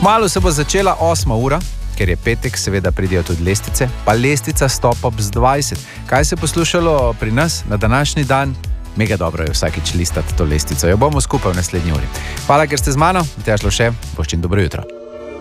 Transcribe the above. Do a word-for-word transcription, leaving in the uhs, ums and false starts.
Kmalu se bo začela osma ura, ker je petek, seveda pridejo tudi lestvice, pa lestica Stop Up z dvajset. Kaj se je poslušalo pri nas na današnji dan? Mega dobro je vsakič listati to lestvico. Jo bomo skupaj v naslednji uri. Hvala, ker ste z mano. Matjaž Lovše, Voščin, dobro jutro.